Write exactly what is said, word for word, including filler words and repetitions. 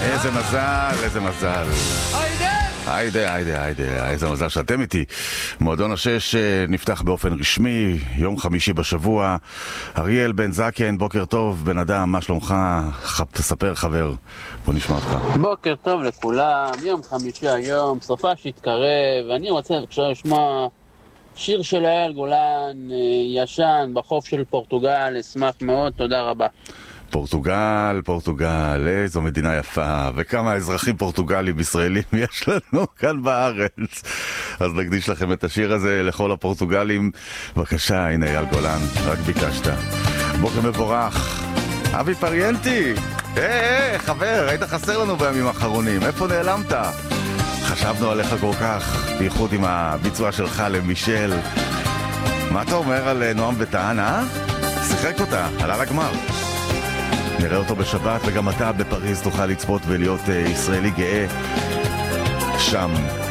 איזה מזל, איזה מזל. היידה, היידה, היידה, איזה מזל שאתם איתי. מועדון השש נפתח באופן רשמי, יום חמישי בשבוע. אריאל בן זקן, בוקר טוב, בן אדם, מה שלומך? תספר חבר, בוא נשמע אותך. בוקר טוב לכולם, יום חמישי היום, סופה שהתקרב, ואני רוצה עכשיו לשמוע שיר של אייל גולן, ישן, בחוף של פורטוגל, אשמח מאוד, תודה רבה. פורטוגל, פורטוגל, איזו מדינה יפה, וכמה אזרחים פורטוגלים ישראלים יש לנו כאן בארץ. אז נקדיש לכם את השיר הזה לכל הפורטוגלים. בבקשה, הנה אייל גולן, רק ביקשת. בוקר מבורך. אבי פריאנטי, אה, אה, חבר, היית חסר לנו בימים האחרונים, איפה נעלמת? חשבנו עליך כל כך, בייחוד עם הביצוע שלך למישל. מה אתה אומר על נועם וטען, אה? שיחק אותה, עלה לגמר. נראה אותו בשבת, וגם אתה בפריז תוכל לצפות ולהיות uh, ישראלי גאה שם.